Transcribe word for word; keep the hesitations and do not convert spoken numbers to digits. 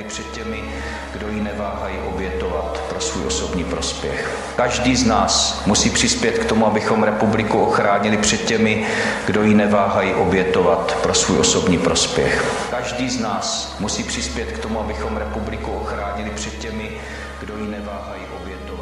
před těmi, kdo ji neváhají obětovat pro svůj osobní prospěch. Každý z nás musí přispět k tomu, abychom republiku ochránili před těmi, kdo ji neváhají obětovat pro svůj osobní prospěch. Každý z nás musí přispět k tomu, abychom republiku ochránili před těmi, kdo ji neváhají obětovat.